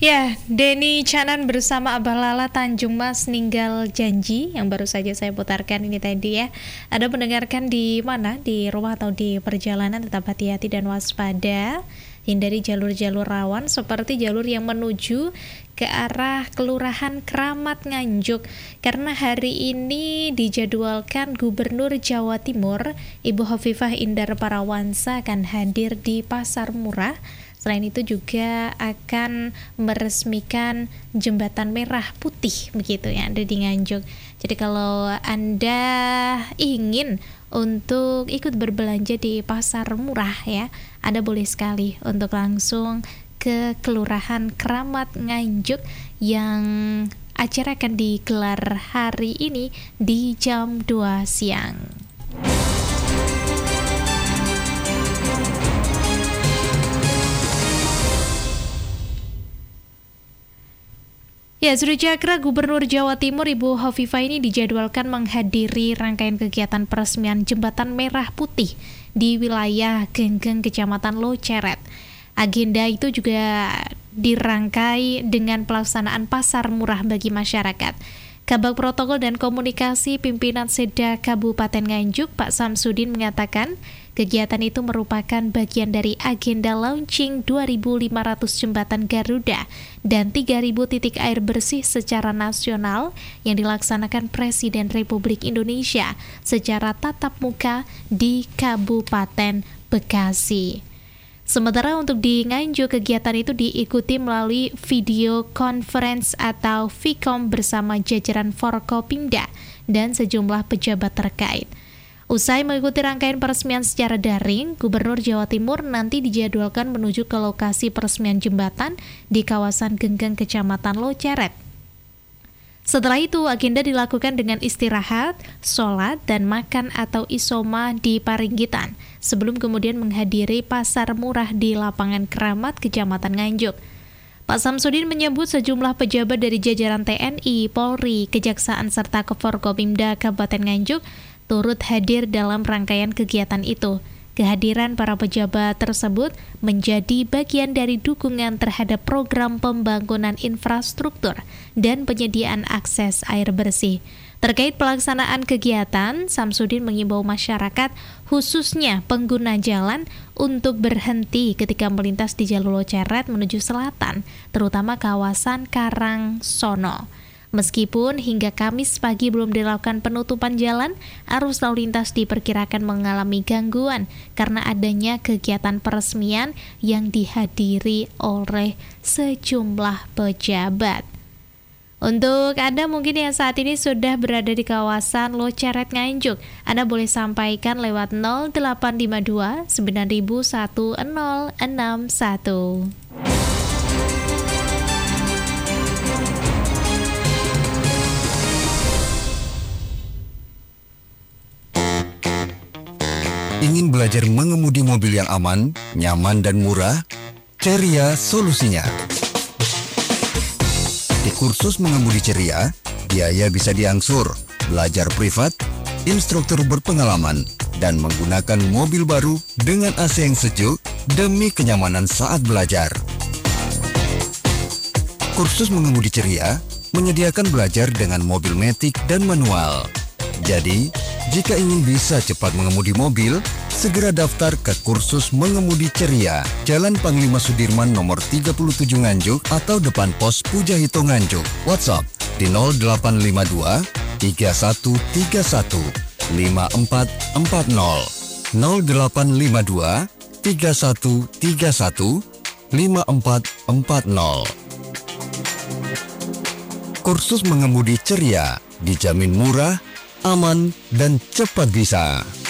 Ya, Denny Canan bersama Abah Lala Tanjung Mas Ninggal Janji yang baru saja saya putarkan ini tadi ya. Ada mendengarkan di mana? Di rumah atau di perjalanan, tetap hati-hati dan waspada. Hindari jalur-jalur rawan seperti jalur yang menuju ke arah Kelurahan Kramat Nganjuk. Karena hari ini dijadwalkan Gubernur Jawa Timur Ibu Hovifah Indar Parawansa akan hadir di Pasar Murah. Selain itu juga akan meresmikan jembatan merah putih begitu ya, ada di Nganjuk. Jadi kalau Anda ingin untuk ikut berbelanja di Pasar Murah ya, Anda boleh sekali untuk langsung ke Kelurahan Kramat Nganjuk yang acara akan digelar hari ini di jam 2 siang. Ya, Sri Cakra Gubernur Jawa Timur Ibu Hovifah ini dijadwalkan menghadiri rangkaian kegiatan peresmian Jembatan Merah Putih di wilayah Genggeng, Kecamatan Loceret. Agenda itu juga dirangkai dengan pelaksanaan pasar murah bagi masyarakat. Kabag Protokol dan Komunikasi Pimpinan Seda Kabupaten Nganjuk, Pak Samsudin mengatakan, kegiatan itu merupakan bagian dari agenda launching 2.500 jembatan Garuda dan 3.000 titik air bersih secara nasional yang dilaksanakan Presiden Republik Indonesia secara tatap muka di Kabupaten Bekasi. Sementara untuk di Nganjuk, kegiatan itu diikuti melalui video conference atau Vcom bersama jajaran Forkopimda dan sejumlah pejabat terkait. Usai mengikuti rangkaian peresmian secara daring, Gubernur Jawa Timur nanti dijadwalkan menuju ke lokasi peresmian jembatan di kawasan Genggeng, Kecamatan Loceret. Setelah itu, agenda dilakukan dengan istirahat, sholat, dan makan atau isoma di Paringgitan, sebelum kemudian menghadiri pasar murah di Lapangan Keramat, Kecamatan Nganjuk. Pak Samsudin menyebut sejumlah pejabat dari jajaran TNI, Polri, Kejaksaan, serta Forkopimda Kabupaten Nganjuk turut hadir dalam rangkaian kegiatan itu. Kehadiran para pejabat tersebut menjadi bagian dari dukungan terhadap program pembangunan infrastruktur dan penyediaan akses air bersih. Terkait pelaksanaan kegiatan, Samsudin mengimbau masyarakat, khususnya pengguna jalan, untuk berhenti ketika melintas di jalur Loceret menuju selatan, terutama kawasan Karangsono. Meskipun hingga Kamis pagi belum dilakukan penutupan jalan, arus lalu lintas diperkirakan mengalami gangguan karena adanya kegiatan peresmian yang dihadiri oleh sejumlah pejabat. Untuk Anda mungkin yang saat ini sudah berada di kawasan Loceret Nganjuk, Anda boleh sampaikan lewat 0852 901061. Ingin belajar mengemudi mobil yang aman, nyaman, dan murah? Ceria solusinya. Di kursus mengemudi Ceria, biaya bisa diangsur, belajar privat, instruktur berpengalaman, dan menggunakan mobil baru dengan AC yang sejuk demi kenyamanan saat belajar. Kursus mengemudi Ceria menyediakan belajar dengan mobil matic dan manual. Jadi, jika ingin bisa cepat mengemudi mobil, segera daftar ke kursus mengemudi Ceria, Jalan Panglima Sudirman nomor 37 Nganjuk atau depan pos Pujahito Nganjuk. WhatsApp di 0852 3131 5440 0852 3131 5440. Kursus mengemudi Ceria dijamin murah, aman, dan cepat bisa.